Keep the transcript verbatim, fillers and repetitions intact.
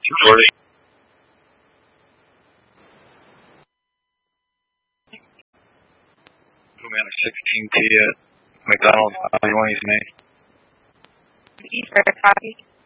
Recording. Commander sixteen T at McDonald's, Illinois, May. East Coast, copy.